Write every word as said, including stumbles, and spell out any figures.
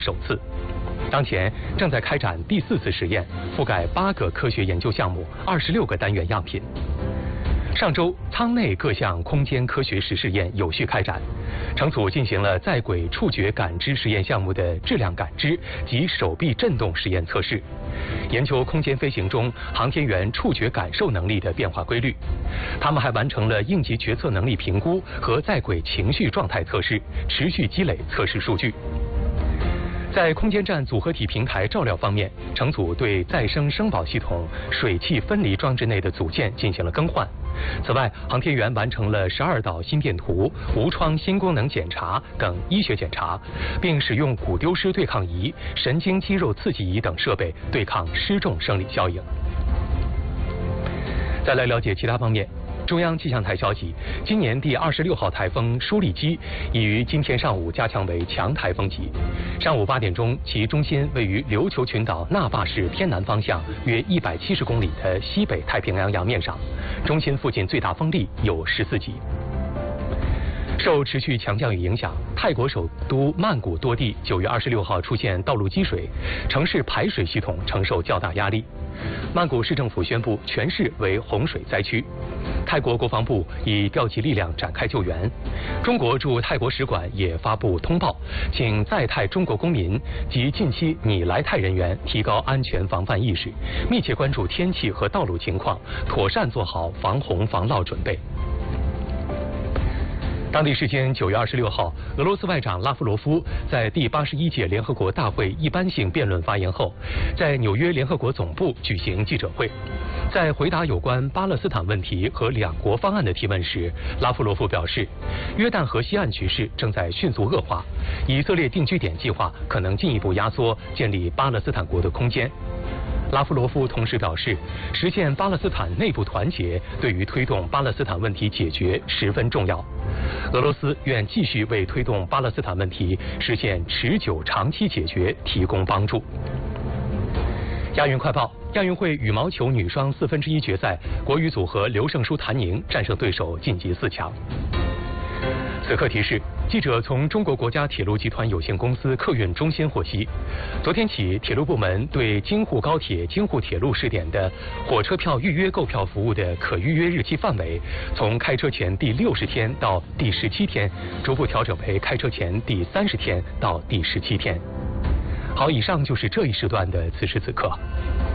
首次。当前正在开展第四次实验，覆盖八个科学研究项目、二十六个单元样品。上周，舱内各项空间科学实试验有序开展，乘组进行了在轨触觉感知实验项目的质量感知及手臂振动实验测试，研究空间飞行中航天员触觉感受能力的变化规律。他们还完成了应急决策能力评估和在轨情绪状态测试，持续积累测试数据。在空间站组合体平台照料方面，乘组对再生声保系统水汽分离装置内的组件进行了更换。此外，航天员完成了十二道心电图、无创新功能检查等医学检查，并使用骨丢失对抗仪、神经肌肉刺激仪等设备对抗失重生理效应。再来了解其他方面。中央气象台消息，今年第二十六号台风舒力基已于今天上午加强为强台风级。上午八点钟，其中心位于琉球群岛那霸市偏南方向约一百七十公里的西北太平洋洋面上，中心附近最大风力有十四级。受持续强降雨影响，泰国首都曼谷多地九月二十六号出现道路积水，城市排水系统承受较大压力。曼谷市政府宣布全市为洪水灾区。泰国国防部已调集力量展开救援。中国驻泰国使馆也发布通报，请在泰中国公民及近期拟来泰人员提高安全防范意识，密切关注天气和道路情况，妥善做好防洪防涝准备。当地时间九月二十六号，俄罗斯外长拉夫罗夫在第八十一届联合国大会一般性辩论发言后，在纽约联合国总部举行记者会。在回答有关巴勒斯坦问题和两国方案的提问时，拉夫罗夫表示，约旦河西岸局势正在迅速恶化，以色列定居点计划可能进一步压缩建立巴勒斯坦国的空间。拉夫罗夫同时表示，实现巴勒斯坦内部团结对于推动巴勒斯坦问题解决十分重要。俄罗斯愿继续为推动巴勒斯坦问题实现持久长期解决提供帮助。亚运快报：亚运会羽毛球女双四分之一决赛，国羽组合刘胜书、谭宁战胜对手晋级四强。此刻提示：记者从中国国家铁路集团有限公司客运中心获悉，昨天起，铁路部门对京沪高铁、京沪铁路试点的火车票预约购票服务的可预约日期范围，从开车前第六十天到第十七天，逐步调整为开车前第三十天到第十七天。好，以上就是这一时段的此时此刻。